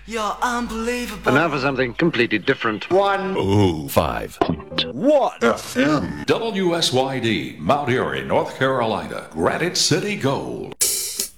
You're unbelievable. And now for something completely different. 105.1 FM. WSYD, Mount Airy, North Carolina. Granite City Gold.